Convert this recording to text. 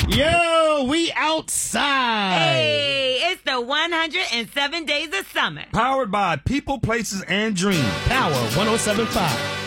Yo, we outside. Hey, it's the 107 Days of Summer. Powered by People, Places, and Dreams. Power 107.5.